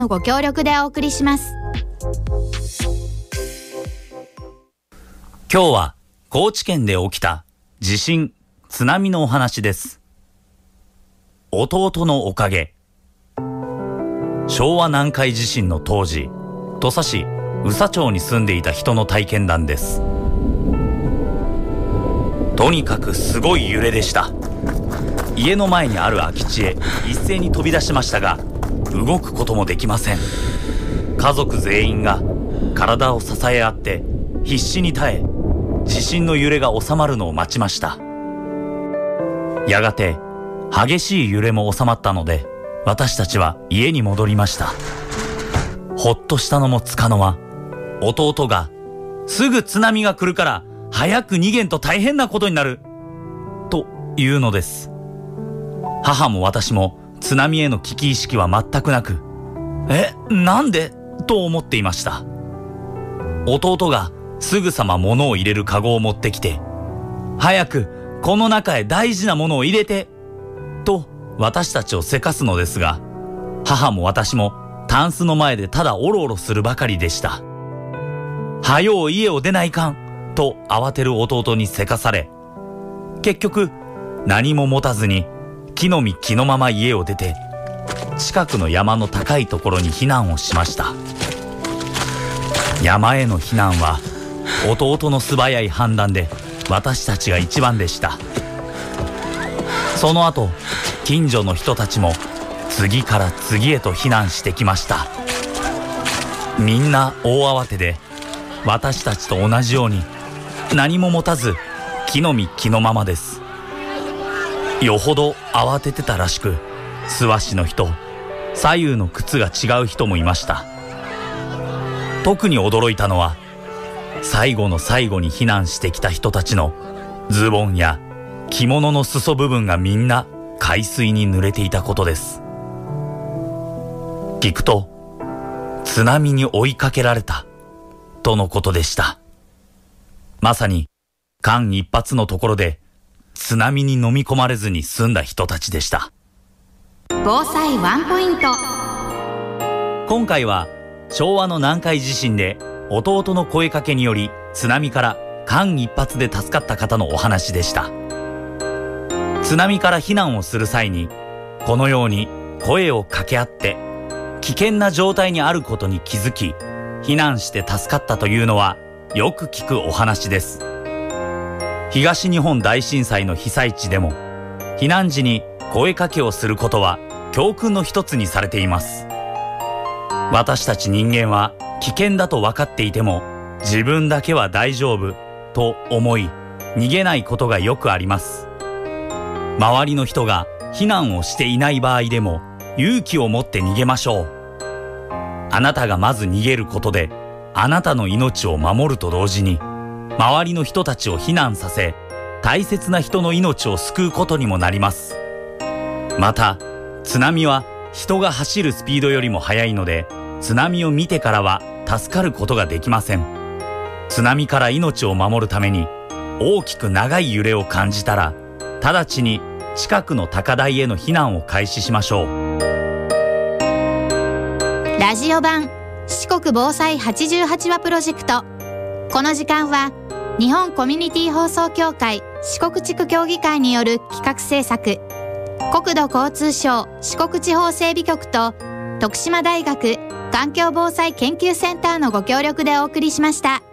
のご協力でお送りします。 今日は高知県で起きた地震、津波のお話です。弟のおかげ。昭和南海地震の当時、土佐市宇佐町に住んでいた人の体験談です。とにかくすごい揺れでした。家の前にある空き地へ一斉に飛び出しましたが、動くこともできません。家族全員が体を支え合って必死に耐え、地震の揺れが収まるのを待ちました。やがて激しい揺れも収まったので、私たちは家に戻りました。ほっとしたのもつかの間、弟がすぐ津波が来るから早く逃げんと大変なことになると言うのです。母も私も津波への危機意識は全くなく、なんでと思っていました。弟がすぐさま物を入れるカゴを持ってきて、早くこの中へ大事なものを入れてと私たちをせかすのですが、母も私もタンスの前でただおろおろするばかりでした。はよう家を出ないかんと慌てる弟にせかされ、結局何も持たずに木の実木のまま家を出て、近くの山の高いところに避難をしました。山への避難は弟の素早い判断で私たちが一番でした。その後、近所の人たちも次から次へと避難してきました。みんな大慌てで、私たちと同じように何も持たず木の実木のままです。よほど慌ててたらしく、素足の人、左右の靴が違う人もいました。特に驚いたのは、最後の最後に避難してきた人たちのズボンや着物の裾部分がみんな海水に濡れていたことです。聞くと、津波に追いかけられたとのことでした。まさに間一髪のところで津波に飲み込まれずに済んだ人たちでした。 防災ワンポイント。 今回は昭和の南海地震で弟の声かけにより津波から間一髪で助かった方のお話でした。津波から避難をする際に、このように声を掛け合って危険な状態にあることに気づき、避難して助かったというのはよく聞くお話です。東日本大震災の被災地でも、避難時に声かけをすることは教訓の一つにされています。私たち人間は危険だと分かっていても、自分だけは大丈夫と思い逃げないことがよくあります。周りの人が避難をしていない場合でも勇気を持って逃げましょう。あなたがまず逃げることで、あなたの命を守ると同時に、周りの人たちを避難させ、大切な人の命を救うことにもなります。また、津波は人が走るスピードよりも速いので、津波を見てからは助かることができません。津波から命を守るために、大きく長い揺れを感じたら、直ちに近くの高台への避難を開始しましょう。 ラジオ版四国防災88話プロジェクト。この時間は日本コミュニティ放送協会四国地区協議会による企画制作、国土交通省四国地方整備局と徳島大学環境防災研究センターのご協力でお送りしました。